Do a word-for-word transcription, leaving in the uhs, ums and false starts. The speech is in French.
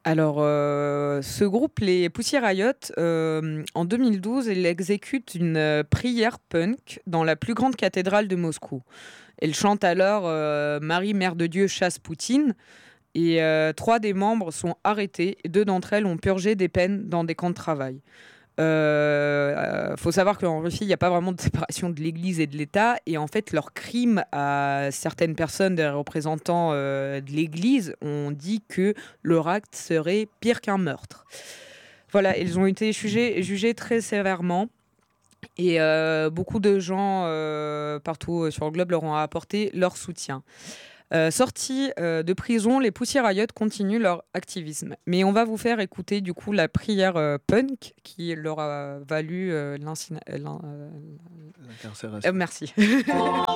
Alors, euh, ce groupe, les Pussy Riot, euh, en deux mille douze, il exécute une euh, prière punk dans la plus grande cathédrale de Moscou. Elle chante alors euh, Marie, Mère de Dieu, chasse Poutine. Et euh, trois des membres sont arrêtés et deux d'entre elles ont purgé des peines dans des camps de travail. Il euh, euh, faut savoir qu'en Russie, il n'y a pas vraiment de séparation de l'Église et de l'État. Et en fait, leurs crimes à certaines personnes, des représentants euh, de l'Église, ont dit que leur acte serait pire qu'un meurtre. Voilà, ils ont été jugés, jugés très sévèrement. Et euh, beaucoup de gens euh, partout sur le globe leur ont apporté leur soutien. Euh, sortis euh, de prison, les Pussy Riot continuent leur activisme. Mais on va vous faire écouter du coup la prière euh, punk qui leur a valu euh, l'incina- euh, l'in- euh, euh, L'incarcération. merci.